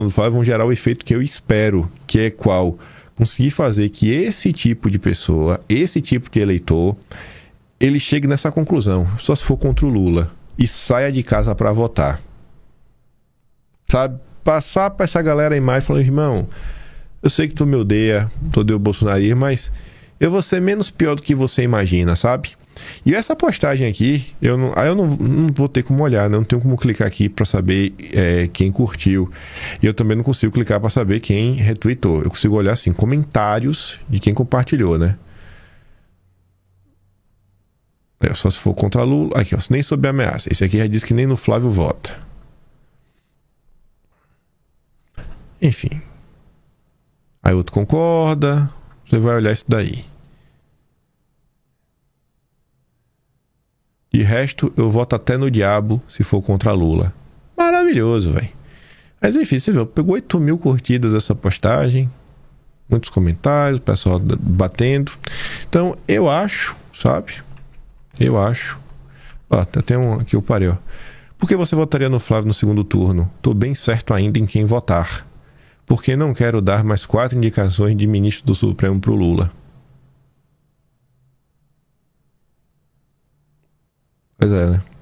vão gerar o efeito que eu espero, que é qual? Conseguir fazer que esse tipo de pessoa, esse tipo de eleitor, ele chegue nessa conclusão, só se for contra o Lula, e saia de casa para votar. Sabe? Passar para essa galera a imagem falando, irmão, eu sei que tu me odeia, tu odeia o bolsonarismo, mas eu vou ser menos pior do que você imagina, sabe? E essa postagem aqui, eu não vou ter como olhar, né? Não tenho como clicar aqui para saber quem curtiu. E eu também não consigo clicar para saber quem retweetou. Eu consigo olhar assim, comentários de quem compartilhou, né? Só se for contra Lula. Aqui, ó, nem sob ameaça. Esse aqui já diz que nem no Flávio vota. Enfim. Aí outro concorda. Você vai olhar isso daí. De resto, eu voto até no diabo se for contra Lula. Maravilhoso, velho. Mas enfim, você viu, pegou 8.000 curtidas essa postagem. Muitos comentários, o pessoal batendo. Então, eu acho, sabe? Eu acho. Ó, tem um aqui, eu parei, ó. Por que você votaria no Flávio no segundo turno? Tô bem certo ainda em quem votar. Porque não quero dar mais 4 indicações de ministro do Supremo pro Lula. Pois é, né?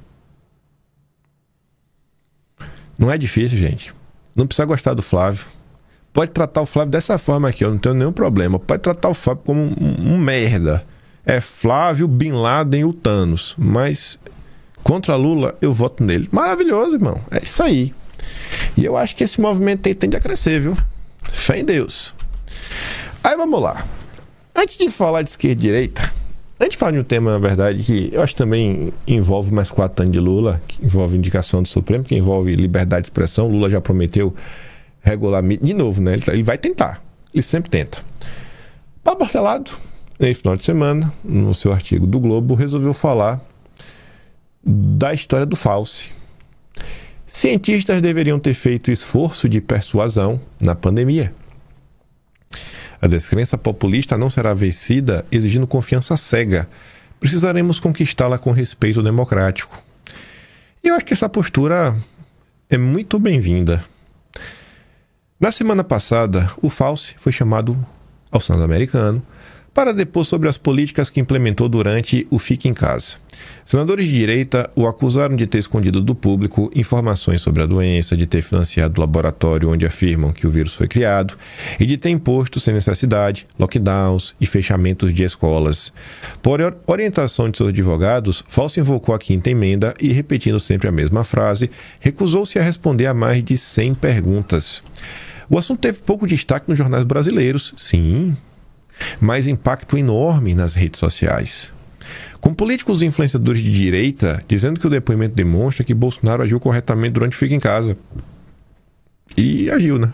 Não é difícil, gente. Não precisa gostar do Flávio. Pode tratar o Flávio dessa forma aqui, eu não tenho nenhum problema. Pode tratar o Flávio como um merda. É Flávio, Bin Laden e o Thanos. Mas contra Lula, eu voto nele. Maravilhoso, irmão. É isso aí. E eu acho que esse movimento aí tende a crescer, viu? Fé em Deus. Aí vamos lá. Antes de falar de esquerda e direita, antes de falar de um tema, na verdade, que eu acho que também envolve mais 4 anos de Lula, que envolve indicação do Supremo, que envolve liberdade de expressão. Lula já prometeu regulamento. De novo, né? Ele vai tentar. Ele sempre tenta. Pablo Hortelado, nesse final de semana, no seu artigo do Globo, resolveu falar da história do false. Cientistas deveriam ter feito esforço de persuasão na pandemia. A descrença populista não será vencida exigindo confiança cega. Precisaremos conquistá-la com respeito democrático. E eu acho que essa postura é muito bem-vinda. Na semana passada, o Fauci foi chamado ao Senado americano para depor sobre as políticas que implementou durante o Fique em Casa. Senadores de direita o acusaram de ter escondido do público informações sobre a doença, de ter financiado o laboratório onde afirmam que o vírus foi criado e de ter imposto, sem necessidade, lockdowns e fechamentos de escolas. Por orientação de seus advogados, Fauci invocou a quinta emenda e, repetindo sempre a mesma frase, recusou-se a responder a mais de 100 perguntas. O assunto teve pouco destaque nos jornais brasileiros, sim, mas impacto enorme nas redes sociais. Com políticos e influenciadores de direita dizendo que o depoimento demonstra que Bolsonaro agiu corretamente durante o Fica em Casa. E agiu, né?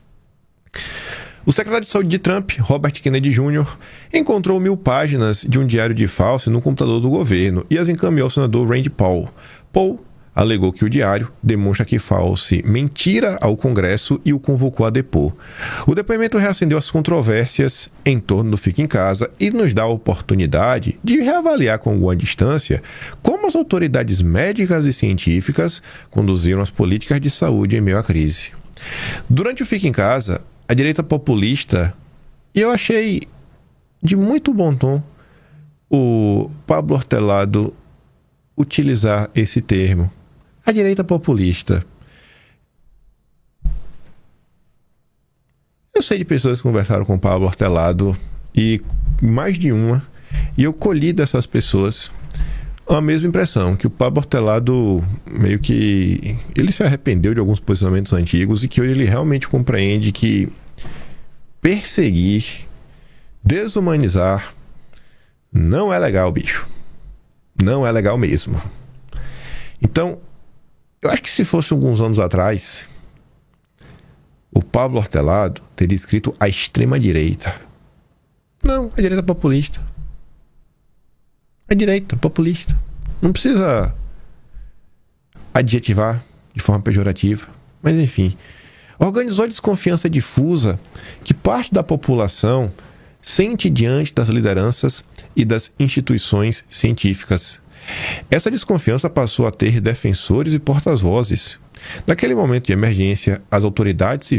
O secretário de saúde de Trump, Robert Kennedy Jr., encontrou 1000 páginas de um diário de Fauci no computador do governo e as encaminhou ao senador Rand Paul. Paul alegou que o diário demonstra que Fauci mentira ao Congresso e o convocou a depor. O depoimento reacendeu as controvérsias em torno do Fica em Casa e nos dá a oportunidade de reavaliar com alguma distância como as autoridades médicas e científicas conduziram as políticas de saúde em meio à crise. Durante o Fica em Casa, a direita populista, e eu achei de muito bom tom o Pablo Hortelado utilizar esse termo. A direita populista. Eu sei de pessoas que conversaram com o Pablo Hortelado, e mais de uma, e eu colhi dessas pessoas a mesma impressão, que o Pablo Hortelado meio que ele se arrependeu de alguns posicionamentos antigos e que hoje ele realmente compreende que perseguir, desumanizar não é legal, bicho. Não é legal mesmo. Então, eu acho que se fosse alguns anos atrás, o Pablo Hortelado teria escrito a extrema-direita. Não, a direita populista. A direita populista. Não precisa adjetivar de forma pejorativa. Mas, enfim, organizou a desconfiança difusa que parte da população sente diante das lideranças e das instituições científicas. Essa desconfiança passou a ter defensores e porta-vozes. Naquele momento de emergência, as autoridades